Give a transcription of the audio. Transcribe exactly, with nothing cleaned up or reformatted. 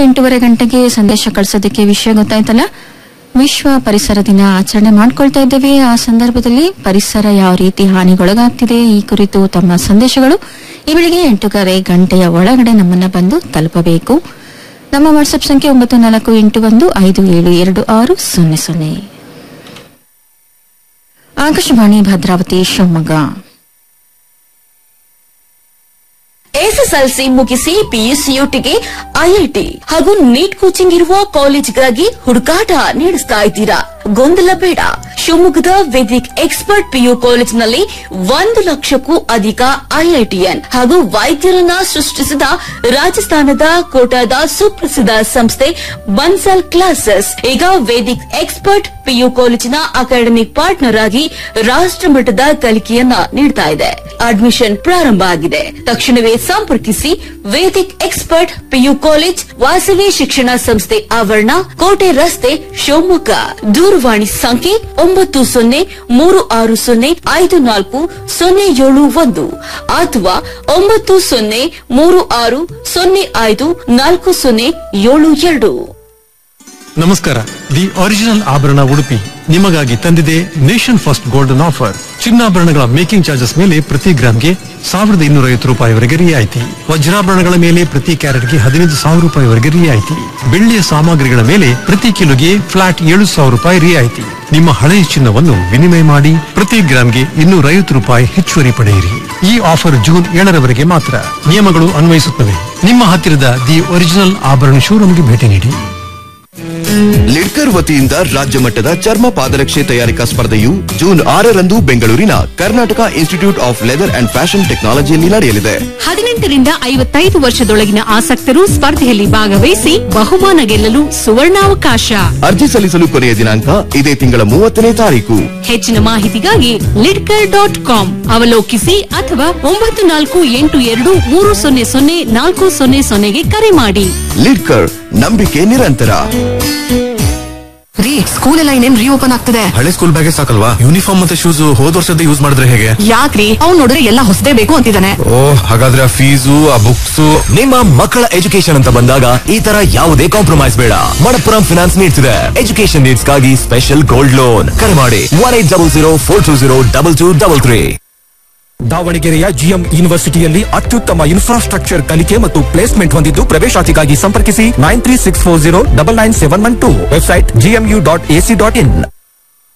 ಎಂಟೂವರೆ ಗಂಟೆಗೆ ಸಂದೇಶ ಕಳಿಸೋದಕ್ಕೆ ವಿಷಯ ಗೊತ್ತಾಯ್ತಲ್ಲ. ವಿಶ್ವ ಪರಿಸರ ದಿನ ಆಚರಣೆ ಮಾಡ್ಕೊಳ್ತಾ ಇದ್ದೇವೆ. ಆ ಸಂದರ್ಭದಲ್ಲಿ ಪರಿಸರ ಯಾವ ರೀತಿ ಹಾನಿಗೊಳಗಾಗ್ತಿದೆ ಈ ಕುರಿತು ತಮ್ಮ ಸಂದೇಶಗಳು ಈ ಬೆಳಿಗ್ಗೆ ಎಂಟೂವರೆ ಗಂಟೆಯ ಒಳಗಡೆ ನಮ್ಮನ್ನ ಬಂದು ತಲುಪಬೇಕು. ನಮ್ಮ ವಾಟ್ಸ್ಆಪ್ ಸಂಖ್ಯೆ ಒಂಬತ್ತು ನಾಲ್ಕು ಎಂಟು ಒಂದು ಐದು ಏಳು ಎರಡು ಆರು ಸೊನ್ನೆ ಸೊನ್ನೆ. ಆಕಾಶವಾಣಿ ಭದ್ರಾವತಿ ಶಿವಮೊಗ್ಗ. ಎಸ್ಎಸ್ಎಲ್ಸಿ ಮುಗಿಸಿ ಪಿಯುಸಿಯುಟಿಗೆ ಐಐಟಿ ಹಾಗೂ ನೀಟ್ ಕೋಚಿಂಗ್ ಇರುವ ಕಾಲೇಜ್ಗಾಗಿ ಹುಡುಕಾಟ ನಡೆಸ್ತಾ ಇದ್ದೀರಾ? ಗೊಂದಲ ಬೇಡ. ಶಿವಮೊಗ್ಗದ ವೇದಿಕ್ ಎಕ್ಸ್ಪರ್ಟ್ ಪಿಯು ಕಾಲೇಜಿನಲ್ಲಿ ಒಂದು ಲಕ್ಷಕ್ಕೂ ಅಧಿಕ ಐಐಟಿಎನ್ ಹಾಗೂ ವೈದ್ಯರನ್ನ ಸೃಷ್ಟಿಸಿದ ರಾಜಸ್ಥಾನದ ಕೋಟಾದ ಸುಪ್ರಸಿದ್ಧ ಸಂಸ್ಥೆ ಬನ್ಸಲ್ ಕ್ಲಾಸಸ್ ಈಗ ವೇದಿಕ್ ಎಕ್ಸ್ಪರ್ಟ್ ಪಿಯು ಕಾಲೇಜಿನ ಅಕಾಡೆಮಿಕ್ ಪಾರ್ಟ್ನರ್ ಆಗಿ ರಾಷ್ಟ್ರಮಟ್ಟದ ಕಲಿಕೆಯನ್ನ ನೀಡ್ತಾ ಇದೆ. ಅಡ್ಮಿಷನ್ ಪ್ರಾರಂಭ ಆಗಿದೆ. ತಕ್ಷಣವೇ ಸಂಪರ್ಕಿಸಿ Vedic expert PU college, Vasavi ಶಿಕ್ಷಣ ಸಂಸ್ಥೆ ಆವರಣ, ಕೋಟೆ ರಸ್ತೆ, ಶಿವಮೊಗ್ಗ. ದೂರವಾಣಿ ಸಂಖ್ಯೆ ಒಂಬತ್ತು ಸೊನ್ನೆ ಮೂರು ಆರು ಸೊನ್ನೆ ಐದು ನಾಲ್ಕು ಸೊನ್ನೆ ಏಳು ಒಂದು ಅಥವಾ ಒಂಬತ್ತು ಸೊನ್ನೆ ಮೂರು ಆರು ಸೊನ್ನೆ ಐದು ನಾಲ್ಕು ಸೊನ್ನೆ ಏಳು ಎರಡು. ನಮಸ್ಕಾರ. ದಿ ಒರಿಜಿನಲ್ ಆಭರಣ ಉಡುಪಿ ನಿಮಗಾಗಿ ತಂದಿದೆ ನೇಷನ್ ಫಸ್ಟ್ ಗೋಲ್ಡನ್ ಆಫರ್. ಚಿನ್ನಾಭರಣಗಳ ಮೇಕಿಂಗ್ ಚಾರ್ಜಸ್ ಮೇಲೆ ಪ್ರತಿ ಗ್ರಾಮ್ಗೆ ಸಾವಿರದ ಇನ್ನೂರ ಐವತ್ತು ರೂಪಾಯಿವರೆಗೆ ರಿಯಾಯಿತಿ. ವಜ್ರಾಭರಣಗಳ ಮೇಲೆ ಪ್ರತಿ ಕ್ಯಾರೆಟ್ಗೆ ಹದಿನೈದು ಸಾವಿರ ರೂಪಾಯಿವರೆಗೆ ರಿಯಾಯಿತಿ. ಬೆಳ್ಳಿಯ ಸಾಮಗ್ರಿಗಳ ಮೇಲೆ ಪ್ರತಿ ಕಿಲೋಗೆ ಫ್ಲಾಟ್ ಏಳು ಸಾವಿರ ರೂಪಾಯಿ ರಿಯಾಯಿತಿ. ನಿಮ್ಮ ಹಳೆಯ ಚಿನ್ನವನ್ನು ವಿನಿಮಯ ಮಾಡಿ ಪ್ರತಿ ಗ್ರಾಮ್ಗೆ ಇನ್ನೂರ ಐವತ್ತು ರೂಪಾಯಿ ಹೆಚ್ಚುವರಿ ಪಡೆಯಿರಿ. ಈ ಆಫರ್ ಜೂನ್ ಏಳರವರೆಗೆ ಮಾತ್ರ. ನಿಯಮಗಳು ಅನ್ವಯಿಸುತ್ತವೆ. ನಿಮ್ಮ ಹತ್ತಿರದ ದಿ ಒರಿಜಿನಲ್ ಆಭರಣ ಶೋರೂಮ್ಗೆ ಭೇಟಿ ನೀಡಿ. ಲಿಡ್ಕರ್ ವತಿಯಿಂದ ರಾಜ್ಯ ಮಟ್ಟದ ಚರ್ಮ ಪಾದರಕ್ಷೆ ತಯಾರಿಕಾ ಸ್ಪರ್ಧೆಯು ಜೂನ್ ಆರರಂದು ಬೆಂಗಳೂರಿನ Karnataka institute of leather and fashion ಟೆಕ್ನಾಲಜಿಯಲ್ಲಿ ನಡೆಯಲಿದೆ. ಹದಿನೆಂಟರಿಂದ ಐವತ್ತೈದು ವರ್ಷದೊಳಗಿನ ಆಸಕ್ತರು ಸ್ಪರ್ಧೆಯಲ್ಲಿ ಭಾಗವಹಿಸಿ ಬಹುಮಾನ ಗೆಲ್ಲಲು ಸುವರ್ಣಾವಕಾಶ. ಅರ್ಜಿ ಸಲ್ಲಿಸಲು ಕೊನೆಯ ದಿನಾಂಕ ಇದೇ ತಿಂಗಳ ಮೂವತ್ತನೇ ತಾರೀಕು. ಹೆಚ್ಚಿನ ಮಾಹಿತಿಗಾಗಿ ಲಿಡ್ಕರ್ ಡಾಟ್ ಕಾಮ್ ಅವಲೋಕಿಸಿ ಅಥವಾ ಒಂಬತ್ತು ನಾಲ್ಕು ಎಂಟು ಎರಡು ಮೂರು ಸೊನ್ನೆ ಸೊನ್ನೆ ನಾಲ್ಕು ಸೊನ್ನೆ ಸೊನ್ನೆಗೆ ಕರೆ ಮಾಡಿ. ಲಿಡ್ಕರ್, ನಂಬಿಕೆ ನಿರಂತರ. ರೀ, ಸ್ಕೂಲ್ ಎಲ್ಲ ಇನ್ನೇನ್ ರೀಓಪನ್ ಆಗ್ತದೆ. ಹಳೆ ಸ್ಕೂಲ್ ಬ್ಯಾಗೆ ಸಾಕಲ್ವಾ? ಯೂನಿಫಾರ್ಮ್ ಮತ್ತೆ ಶೂಸ್ ಹೋದ ವರ್ಷದ ಯೂಸ್ ಮಾಡಿದ್ರೆ ಹೇಗೆ? ಯಾಕ್ರಿ, ಅವ್ನು ನೋಡಿದ್ರೆ ಎಲ್ಲ ಹೊಸದೇ ಬೇಕು ಅಂತಿದ್ದಾನೆ. ಓ, ಹಾಗಾದ್ರೆ ಆ ಫೀಸು, ಆ ಬುಕ್ಸ್. ನಿಮ್ಮ ಮಕ್ಕಳ ಎಜುಕೇಶನ್ ಅಂತ ಬಂದಾಗ ಈ ತರ ಯಾವುದೇ ಕಾಂಪ್ರಮೈಸ್ ಬೇಡ. ಮಣಪ್ಪುರಂ ಫಿನಾನ್ಸ್ ನೀಡ್ತಿದೆ ಎಜುಕೇಶನ್ ನೀಡ್ಸ್ ಗಾಗಿ ಸ್ಪೆಷಲ್ ಗೋಲ್ಡ್ ಲೋನ್. ಕರೆ ಮಾಡಿ one eight double zero four two zero double two double three. ದಾವಣಗೆರೆಯ ಜಿಎಂ ಯೂನಿವರ್ಸಿಟಿಯಲ್ಲಿ ಅತ್ಯುತ್ತಮ ಇನ್ಫ್ರಾಸ್ಟ್ರಕ್ಚರ್ ಕಲಿಕೆ ಮತ್ತು ಪ್ಲೇಸ್ಮೆಂಟ್ ಹೊಂದಿದ್ದು ಪ್ರವೇಶಾತಿಗಾಗಿ ಸಂಪರ್ಕಿಸಿ nine three six four zero double nine seven one two. Website GMU dot AC dot in.